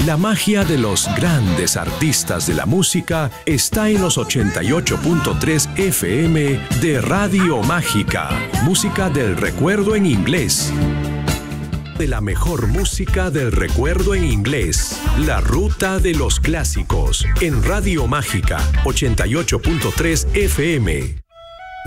La magia de los grandes artistas de la música está en los 88.3 FM de Radio Mágica. Música del recuerdo en inglés. De la mejor música del recuerdo en inglés. La ruta de los clásicos en Radio Mágica 88.3 FM.